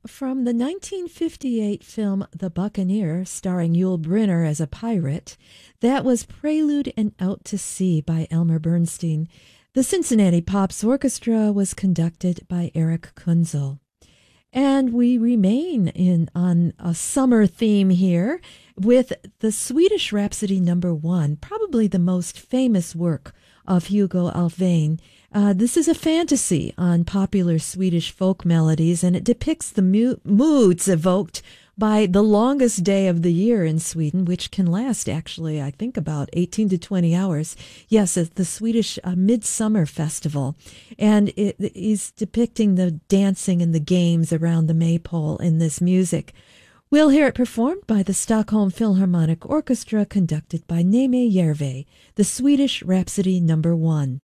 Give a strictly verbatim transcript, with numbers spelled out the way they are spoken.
from the nineteen fifty-eight film The Buccaneer, starring Yul Brynner as a pirate. That was Prelude and Out to Sea by Elmer Bernstein. The Cincinnati Pops Orchestra was conducted by Eric Kunzel. And we remain in on a summer theme here with the Swedish Rhapsody Number One, probably the most famous work of Hugo Alfvén. Uh, this is a fantasy on popular Swedish folk melodies, and it depicts the mu- moods evoked by the longest day of the year in Sweden, which can last actually, I think, about eighteen to twenty hours. Yes, it's the Swedish uh, Midsummer Festival, and it is depicting the dancing and the games around the maypole in this music. We'll hear it performed by the Stockholm Philharmonic Orchestra, conducted by Neme Järve, the Swedish Rhapsody Number One.